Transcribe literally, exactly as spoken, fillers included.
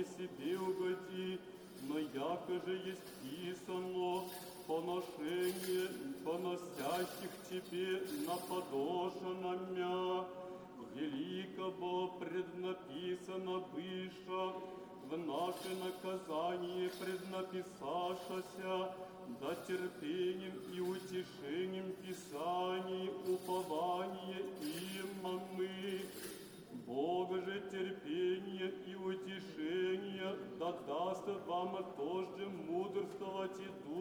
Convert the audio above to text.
не себе угоди, но яко же есть писано, поношение поносящих тебе наподошено мя, великого преднаписано быша, в наше наказание преднаписашася, да терпением и утешением Писаний упование имамы. Бога же терпение и утешение да даст вам тоже мудрствовать и